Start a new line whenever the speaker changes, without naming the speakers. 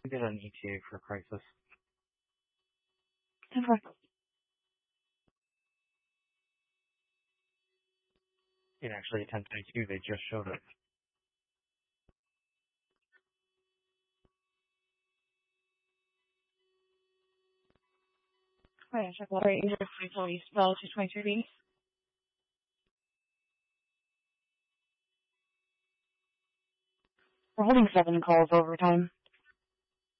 We did an ETA for Crisis.
Okay.
And actually, at 10:32, they just showed it.
Alright, check water 834 eastbound 223B. We're holding 7 calls overtime.